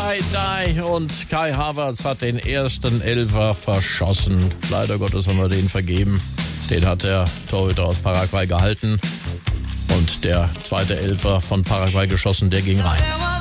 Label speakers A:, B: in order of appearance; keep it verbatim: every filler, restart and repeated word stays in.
A: Die, die. Und Kai Havertz hat den ersten Elfer verschossen. Leider Gottes haben wir den vergeben. Den hat der Torhüter aus Paraguay gehalten. Und der zweite Elfer von Paraguay geschossen, der ging rein.